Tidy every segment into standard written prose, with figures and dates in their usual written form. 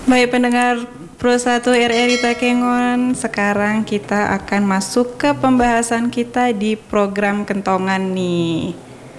Baik pendengar Pro 1 RRI Takengon, sekarang kita akan masuk ke pembahasan kita di program Kentongan nih.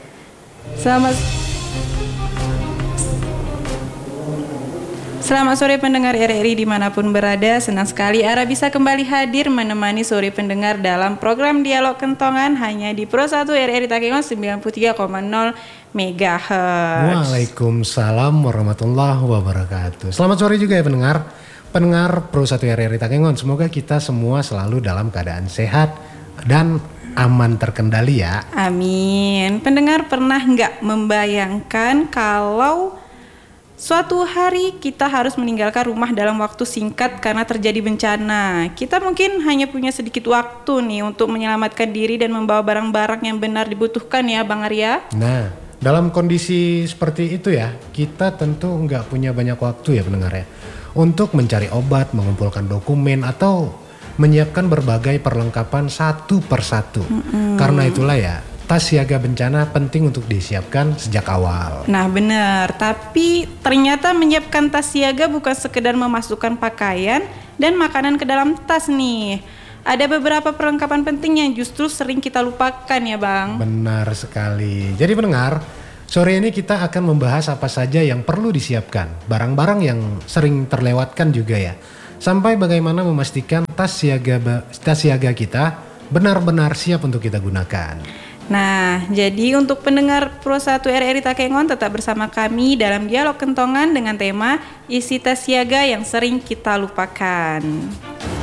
Selamat sore pendengar RRI dimanapun berada. Senang sekali Ara bisa kembali hadir menemani sore pendengar dalam program Dialog Kentongan hanya di Pro 1 RRI Takengon 93,0 MHz. Waalaikumsalam warahmatullahi wabarakatuh. Selamat sore juga ya pendengar Pro 1 RRI Takengon. Semoga kita semua selalu dalam keadaan sehat dan aman terkendali ya. Amin. Pendengar pernah nggak membayangkan kalau suatu hari kita harus meninggalkan rumah dalam waktu singkat karena terjadi bencana. Kita mungkin hanya punya sedikit waktu nih untuk menyelamatkan diri dan membawa barang-barang yang benar dibutuhkan ya Bang Arya. Nah, dalam kondisi seperti itu ya, kita tentu nggak punya banyak waktu ya pendengar ya, untuk mencari obat, mengumpulkan dokumen, atau menyiapkan berbagai perlengkapan satu persatu. Karena itulah ya, tas siaga bencana penting untuk disiapkan sejak awal. Nah benar, tapi ternyata menyiapkan tas siaga bukan sekedar memasukkan pakaian dan makanan ke dalam tas nih. Ada beberapa perlengkapan penting yang justru sering kita lupakan ya Bang. Benar sekali. Jadi pendengar, sore ini kita akan membahas apa saja yang perlu disiapkan, barang-barang yang sering terlewatkan juga ya, sampai bagaimana memastikan tas siaga kita benar-benar siap untuk kita gunakan. Nah, jadi untuk pendengar Pro 1 RRI Takengon tetap bersama kami dalam Dialog Kentongan dengan tema isi tas siaga yang sering kita lupakan.